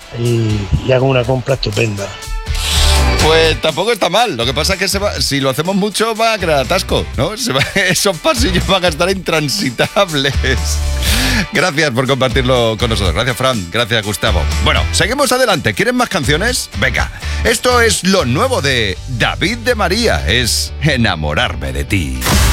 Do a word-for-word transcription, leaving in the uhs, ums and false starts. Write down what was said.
y, y hago una compra estupenda. Pues tampoco está mal. Lo que pasa es que se va, si lo hacemos mucho va a crear atasco, ¿no? Se va, esos pasillos van a estar intransitables. Gracias por compartirlo con nosotros. Gracias, Fran. Gracias, Gustavo. Bueno, seguimos adelante. ¿Quieren más canciones? Venga. Esto es lo nuevo de David de María. Es Enamorarme de ti.